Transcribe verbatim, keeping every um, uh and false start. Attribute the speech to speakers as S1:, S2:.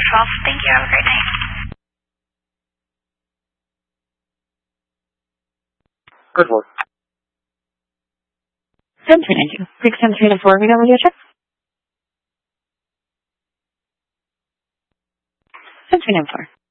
S1: twelve. Thank you. Have a great night.
S2: Good morning.
S3: seven three nine two. Greek seven three nine four. We got radio check. seven three nine four.